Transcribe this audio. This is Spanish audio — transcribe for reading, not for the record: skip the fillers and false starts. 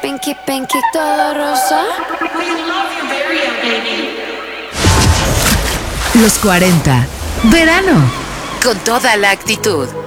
Pinky, pinky, todo rosa. Los 40. Verano. Con toda la actitud.